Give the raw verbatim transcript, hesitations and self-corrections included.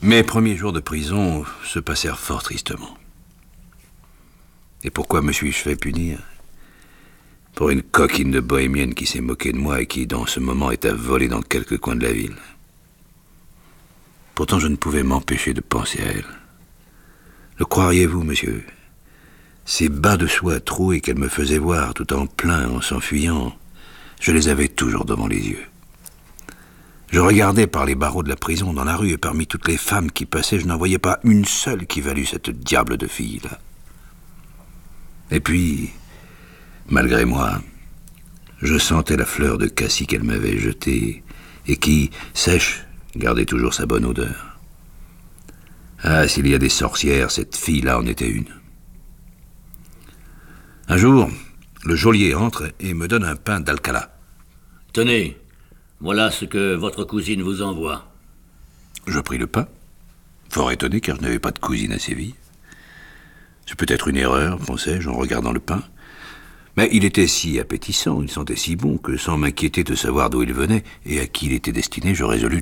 Mes premiers jours de prison se passèrent fort tristement. Et pourquoi me suis-je fait punir? Pour une coquine de bohémienne qui s'est moquée de moi et qui, dans ce moment, est à voler dans quelques coins de la ville. Pourtant, je ne pouvais m'empêcher de penser à elle. Le croiriez-vous, monsieur? Ces bas de soie troués qu'elle me faisait voir tout en plein en s'enfuyant, je les avais toujours devant les yeux. Je regardais par les barreaux de la prison dans la rue et parmi toutes les femmes qui passaient, je n'en voyais pas une seule qui valût cette diable de fille-là. Et puis, malgré moi, je sentais la fleur de cassis qu'elle m'avait jetée et qui, sèche, gardait toujours sa bonne odeur. Ah, s'il y a des sorcières, cette fille-là en était une. Un jour, le geôlier entre et me donne un pain d'Alcala. Tenez, voilà ce que votre cousine vous envoie. Je pris le pain, fort étonné car je n'avais pas de cousine à Séville. C'est peut-être une erreur, pensais-je, en regardant le pain. Mais il était si appétissant, il sentait si bon que sans m'inquiéter de savoir d'où il venait et à qui il était destiné, je résolus